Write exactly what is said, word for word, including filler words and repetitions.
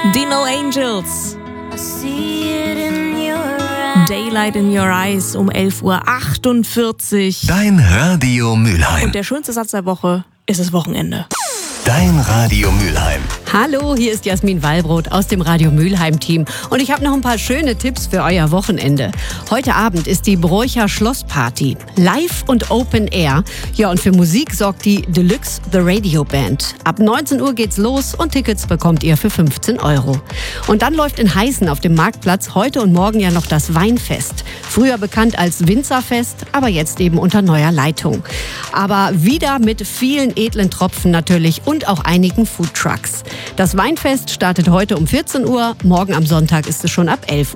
Die No Angels. Daylight in Your Eyes um elf Uhr achtundvierzig. Dein Radio Mülheim. Und der schönste Satz der Woche ist das Wochenende. Dein Radio Mülheim. Hallo, hier ist Jasmin Wallbrot aus dem Radio Mülheim-Team und ich habe noch ein paar schöne Tipps für euer Wochenende. Heute Abend ist die Broicher Schlossparty. Live und Open Air. Ja, und für Musik sorgt die Deluxe The Radio Band. Ab neunzehn Uhr geht's los und Tickets bekommt ihr für fünfzehn Euro. Und dann läuft in Heißen auf dem Marktplatz heute und morgen ja noch das Weinfest. Früher bekannt als Winzerfest, aber jetzt eben unter neuer Leitung. Aber wieder mit vielen edlen Tropfen natürlich und auch einigen Foodtrucks. Das Weinfest startet heute um vierzehn Uhr, morgen am Sonntag ist es schon ab elf Uhr.